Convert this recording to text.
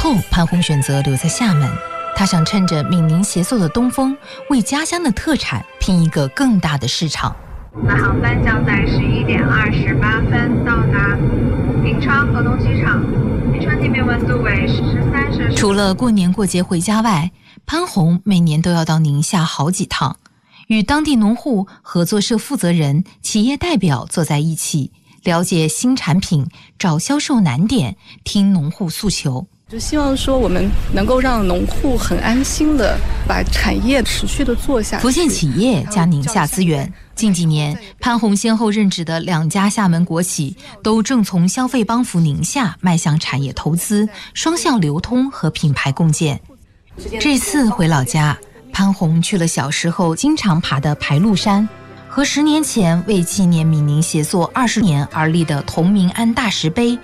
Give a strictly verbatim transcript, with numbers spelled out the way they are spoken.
后，潘虹选择留在厦门，他想趁着闽宁协奏的东风，为家乡的特产拼一个更大的市场。 那航班将在十一点二十八分到达平昌河东机场，平川地面温度为十三摄氏。 除了过年过节回家外，潘虹每年都要到宁夏好几趟，与当地农户、合作社负责人、企业代表坐在一起，了解新产品，找销售难点，听农户诉求。 就希望说我们能够让农户很安心的把产业持续的做下去。 福建企业加宁夏资源，近几年潘虹先后任职的两家厦门国企都正从消费帮扶宁夏迈向产业投资、双向流通和品牌共建。这次回老家，潘虹去了小时候经常爬的排鹿山，和十年前为纪念闽宁协作二十年而立的同名安大石碑